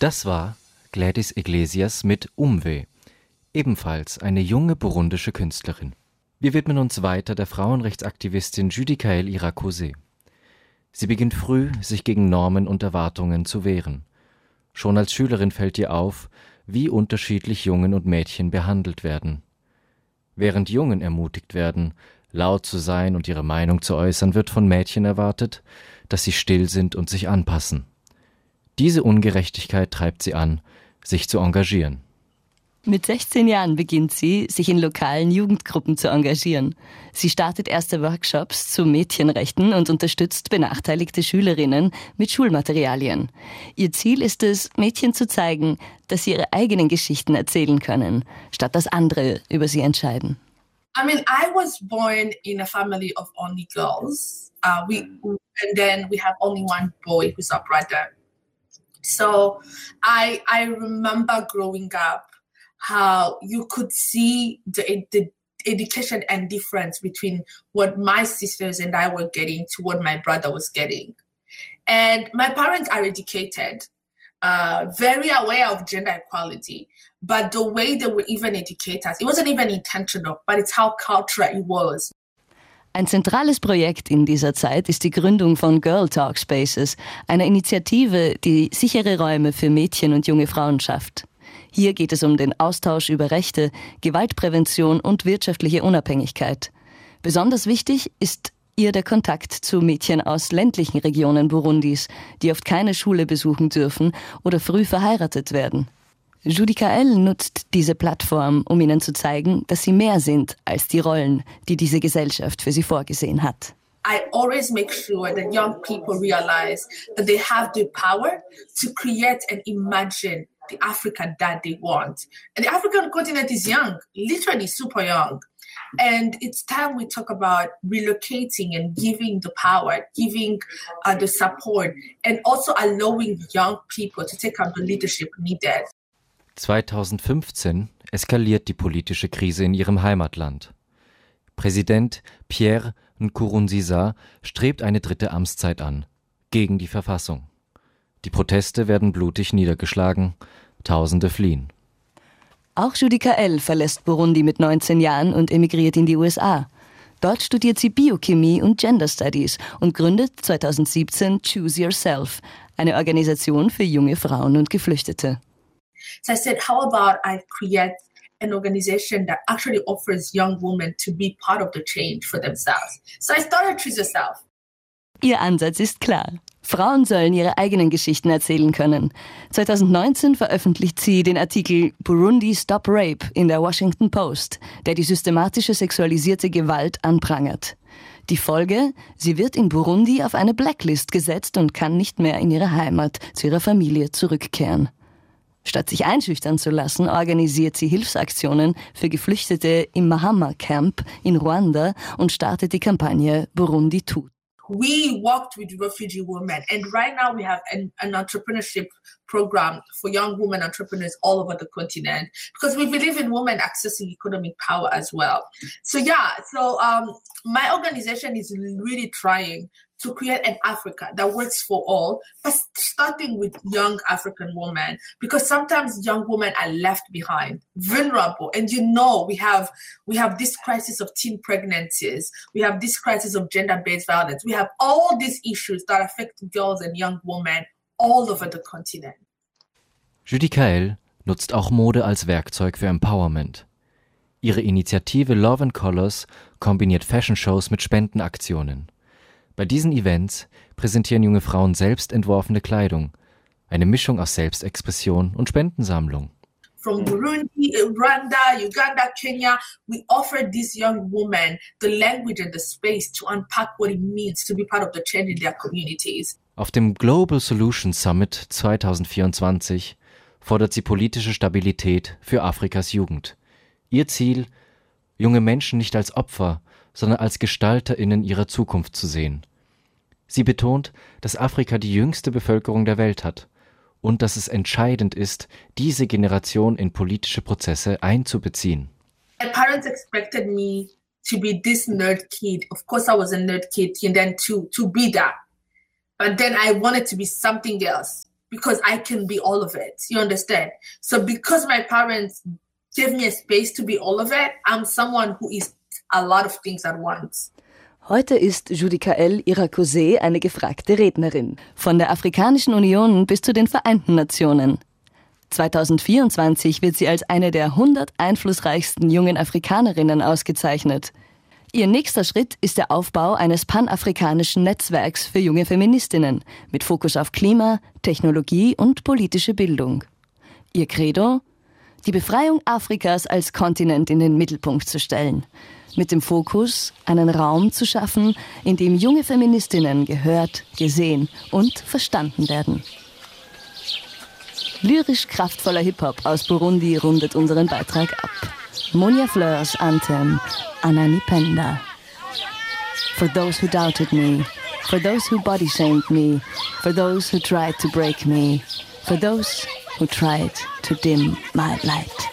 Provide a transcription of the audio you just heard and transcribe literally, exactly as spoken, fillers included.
Das war Gladys Iglesias mit Umweh, ebenfalls eine junge burundische Künstlerin. Wir widmen uns weiter der Frauenrechtsaktivistin Judicaël Irakoze. Sie beginnt früh, sich gegen Normen und Erwartungen zu wehren. Schon als Schülerin fällt ihr auf, wie unterschiedlich Jungen und Mädchen behandelt werden. Während Jungen ermutigt werden, laut zu sein und ihre Meinung zu äußern, wird von Mädchen erwartet, dass sie still sind und sich anpassen. Diese Ungerechtigkeit treibt sie an, sich zu engagieren. Mit sechzehn Jahren beginnt sie, sich in lokalen Jugendgruppen zu engagieren. Sie startet erste Workshops zu Mädchenrechten und unterstützt benachteiligte Schülerinnen mit Schulmaterialien. Ihr Ziel ist es, Mädchen zu zeigen, dass sie ihre eigenen Geschichten erzählen können, statt dass andere über sie entscheiden. I mean, I was born in a family of only girls. Uh, we, and then we have only one boy who's our brother. So I I remember growing up how you could see the, the education and difference between what my sisters and I were getting to what my brother was getting. And my parents are educated, uh, very aware of gender equality, but the way they would even educate us, it wasn't even intentional, but it's how cultural it was. Ein zentrales Projekt in dieser Zeit ist die Gründung von Girl Talk Spaces, einer Initiative, die sichere Räume für Mädchen und junge Frauen schafft. Hier geht es um den Austausch über Rechte, Gewaltprävention und wirtschaftliche Unabhängigkeit. Besonders wichtig ist ihr der Kontakt zu Mädchen aus ländlichen Regionen Burundis, die oft keine Schule besuchen dürfen oder früh verheiratet werden. Judicaël nutzt diese Plattform, um ihnen zu zeigen, dass sie mehr sind als die Rollen, die diese Gesellschaft für sie vorgesehen hat. I always make sure that young people realize that they have the power to create and imagine the Africa that they want. And the African continent is young, literally super young. And it's time we talk about relocating and giving the power, giving uh, the support, and also allowing young people to take up the leadership needed. zweitausendfünfzehn eskaliert die politische Krise in ihrem Heimatland. Präsident Pierre Nkurunziza strebt eine dritte Amtszeit an, gegen die Verfassung. Die Proteste werden blutig niedergeschlagen, Tausende fliehen. Auch Judicaël verlässt Burundi mit neunzehn Jahren und emigriert in die U S A. Dort studiert sie Biochemie und Gender Studies und gründet zweitausendsiebzehn Choose Yourself, eine Organisation für junge Frauen und Geflüchtete. So I said, how about I create an organization that actually offers young women to be part of the change for themselves. So I started Choose Yourself. Ihr Ansatz ist klar. Frauen sollen ihre eigenen Geschichten erzählen können. zweitausendneunzehn veröffentlicht sie den Artikel Burundi Stop Rape in der Washington Post, der die systematische sexualisierte Gewalt anprangert. Die Folge? Sie wird in Burundi auf eine Blacklist gesetzt und kann nicht mehr in ihre Heimat zu ihrer Familie zurückkehren. Statt sich einschüchtern zu lassen, organisiert sie Hilfsaktionen für Geflüchtete im Mahama Camp in Ruanda und startet die Kampagne Burundi tut. We worked with refugee women, and right now we have an, an entrepreneurship program for young women entrepreneurs all over the continent because we believe in women accessing economic power as well. So yeah, so um, my organization is really trying to create an Africa that works for all, but starting with young African women, because sometimes young women are left behind, vulnerable. And you know, we have we have this crisis of teen pregnancies, we have this crisis of gender-based violence, we have all these issues that affect girls and young women all over the continent. Judicaël nutzt auch Mode als Werkzeug für Empowerment. Ihre Initiative Love and Colors kombiniert Fashion-Shows mit Spendenaktionen. Bei diesen Events präsentieren junge Frauen selbst entworfene Kleidung, eine Mischung aus Selbstexpression und Spendensammlung. From Burundi, Rwanda, Uganda, Kenya, we offer these young women the language and the space to unpack what it means to be part of the change in their communities. Auf dem Global Solutions Summit zweitausendvierundzwanzig fordert sie politische Stabilität für Afrikas Jugend. Ihr Ziel, junge Menschen nicht als Opfer, sondern als GestalterInnen ihrer Zukunft zu sehen. Sie betont, dass Afrika die jüngste Bevölkerung der Welt hat und dass es entscheidend ist, diese Generation in politische Prozesse einzubeziehen. My parents expected me to be this nerd kid. Of course I was a nerd kid and then to, to be that. But then I wanted to be something else because I can be all of it. You understand? So because my parents gave me a space to be all of it, I'm someone who is a lot of things at once. Heute ist Judicaël Iracusé eine gefragte Rednerin. Von der Afrikanischen Union bis zu den Vereinten Nationen. zweitausendvierundzwanzig wird sie als eine der hundert einflussreichsten jungen Afrikanerinnen ausgezeichnet. Ihr nächster Schritt ist der Aufbau eines panafrikanischen Netzwerks für junge Feministinnen mit Fokus auf Klima, Technologie und politische Bildung. Ihr Credo? Die Befreiung Afrikas als Kontinent in den Mittelpunkt zu stellen. Mit dem Fokus, einen Raum zu schaffen, in dem junge Feministinnen gehört, gesehen und verstanden werden. Lyrisch kraftvoller Hip-Hop aus Burundi rundet unseren Beitrag ab. Monia Fleurs Anthem, Ananipenda. For those who doubted me, for those who body shamed me, for those who tried to break me, for those who tried to dim my light.